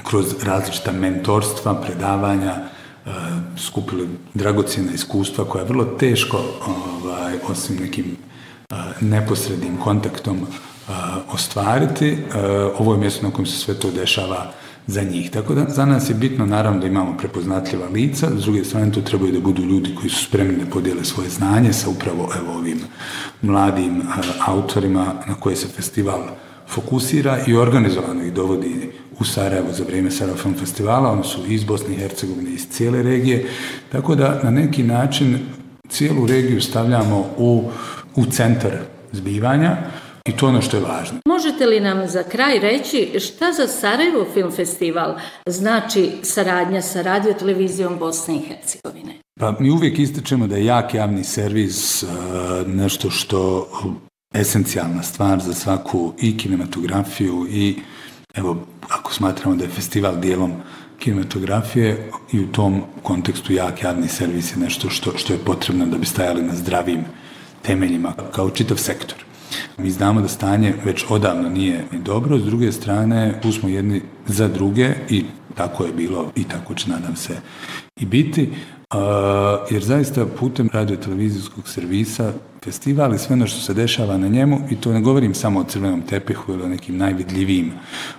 kroz različita mentorstva, predavanja, skupili dragocjena iskustva koja je vrlo teško, osim nekim neposrednim kontaktom, ostvariti. Ovo je mjesto na kojem se sve to dešava za njih. Tako da za nas je bitno naravno da imamo prepoznatljiva lica, s druge strane to trebaju da budu ljudi koji su spremni da podijele svoje znanje sa upravo ovim mladim autorima na koje se festival fokusira i organizovano ih dovodi u Sarajevo za vrijeme Sarajevo Film Festivala. Oni su iz Bosne i Hercegovine, iz cijele regije, tako da na neki način cijelu regiju stavljamo u centar zbivanja i to je ono što je važno. Možete li nam za kraj reći šta za Sarajevo Film Festival znači saradnja sa Radio-televizijom Bosne i Hercegovine? Pa mi uvijek ističemo da je jak javni servis nešto što esencijalna stvar za svaku i kinematografiju i evo, ako smatramo da je festival dijelom kinematografije i u tom kontekstu jak javni servis je nešto što je potrebno da bi stajali na zdravim temeljima kao čitav sektor. Mi znamo da stanje već odavno nije dobro, s druge strane tu smo jedni za druge i tako je bilo i tako će nadam se i biti, jer zaista putem radio-televizijskog servisa festival i sve ono što se dešava na njemu, i to ne govorim samo o crvenom tepihu ili o nekim najvidljivijim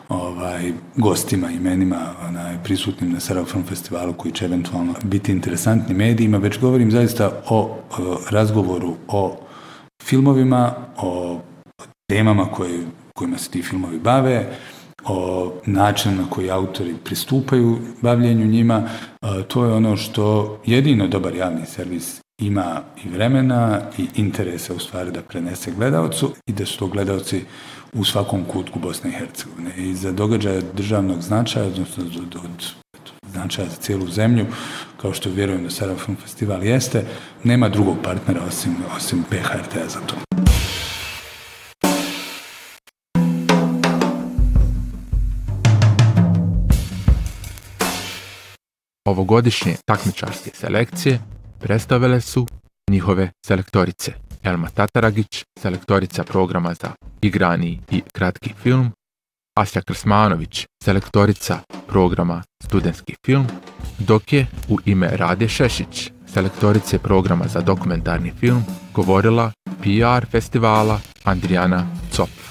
gostima, imenima prisutnim na Sarajevo Film Festivalu koji će eventualno biti interesantni medijima, već govorim zaista o razgovoru o filmovima, o temama kojima se ti filmovi bave, o načinu na koji autori pristupaju bavljenju njima. To je ono što jedino dobar javni servis ima i vremena i interesa u stvari da prenese gledaocu i da su to gledaoci u svakom kutku Bosne i Hercegovine. I za događaje državnog značaja, odnosno od značaja za cijelu zemlju, kao što vjerujem da Sarajevo Film Festival jeste, nema drugog partnera osim PHRT-a za to. Ovogodišnje takmičarske selekcije predstavile su njihove selektorice. Elma Tataragić, selektorica programa za igrani i kratki film, Asja Krsmanović, selektorica programa studentski film, dok je u ime Rade Šešić, selektorice programa za dokumentarni film, govorila PR festivala Andrijana Copf.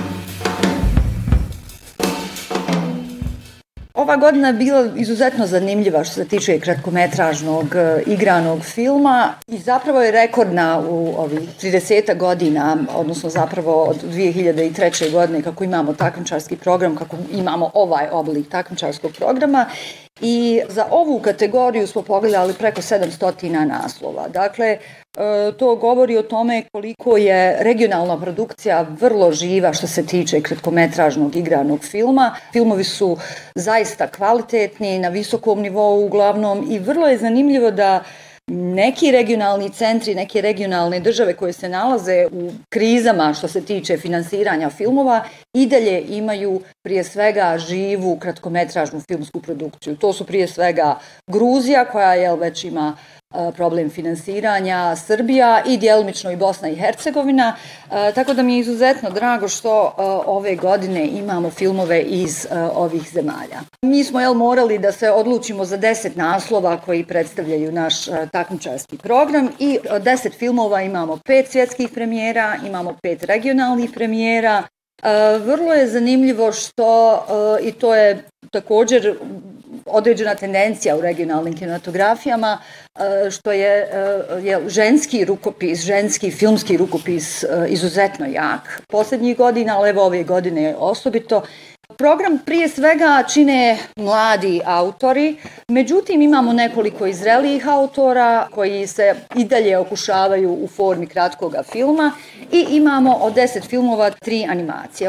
Ova godina je bila izuzetno zanimljiva što se tiče kratkometražnog igranog filma i zapravo je rekordna u ovih 30 godina, odnosno zapravo od 2003. godine kako imamo takmičarski program, kako imamo ovaj oblik takmičarskog programa. I za ovu kategoriju smo pogledali preko 700 naslova. Dakle, to govori o tome koliko je regionalna produkcija vrlo živa što se tiče kratkometražnog igranog filma. Filmovi su zaista kvalitetni, na visokom nivou uglavnom i vrlo je zanimljivo da neki regionalni centri, neke regionalne države koje se nalaze u krizama što se tiče finansiranja filmova i dalje imaju prije svega živu kratkometražnu filmsku produkciju. To su prije svega Gruzija koja već ima problem finansiranja, Srbija i djelomično i Bosna i Hercegovina, tako da mi je izuzetno drago što ove godine imamo filmove iz ovih zemalja. Mi smo morali da se odlučimo za 10 naslova koji predstavljaju naš takmičarski program i od 10 filmova imamo 5 svjetskih premijera, imamo 5 regionalnih premijera. Vrlo je zanimljivo što, i to je također određena tendencija u regionalnim kinematografijama, što je ženski rukopis, ženski filmski rukopis izuzetno jak posljednjih godina, ali evo ove godine osobito. Program prije svega čine mladi autori, međutim imamo nekoliko i zrelijih autora koji se i dalje okušavaju u formi kratkoga filma i imamo od 10 filmova 3 animacije.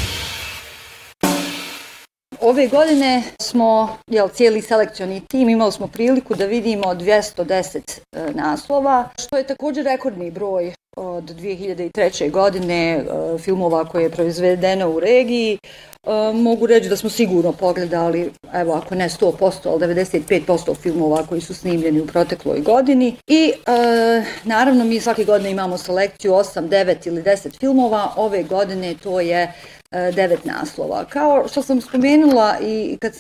Ove godine smo, cijeli selekcioni tim, imali smo priliku da vidimo 210 naslova, što je također rekordni broj od 2003. godine filmova koje je proizvedeno u regiji. Mogu reći da smo sigurno pogledali, evo ako ne 100%, ali 95% filmova koji su snimljeni u protekloj godini. I naravno mi svake godine imamo selekciju 8, 9 ili 10 filmova, ove godine to je 9 naslova. Kao što sam spomenula i kad